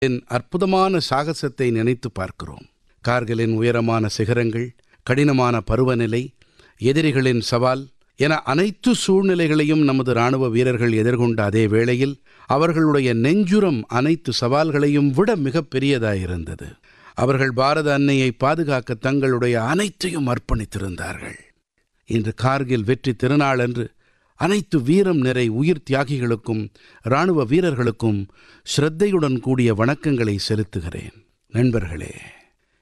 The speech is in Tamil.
அற்புதமான சாகசத்தை நினைத்து பார்க்கிறோம். கார்கிலின் உயரமான சிகரங்கள், கடினமான பருவநிலை, எதிரிகளின் சவால் என அனைத்து சூழ்நிலைகளையும் நமது இராணுவ வீரர்கள் எதிர்கொண்ட அதே வேளையில் அவர்களுடைய நெஞ்சுரம் அனைத்து சவால்களையும் விட மிகப் பெரியதாயிருந்தது. அவர்கள் பாரத அன்னையை பாதுகாக்க தங்களுடைய அனைத்தையும் அர்ப்பணித்திருந்தார்கள். இன்று கார்கில் வெற்றி திருநாளன்று அனைத்து வீரம் நிறை உயிர் தியாகிகளுக்கும் இராணுவ வீரர்களுக்கும் ஸ்ரத்தையுடன் கூடிய வணக்கங்களை செலுத்துகிறேன். நண்பர்களே,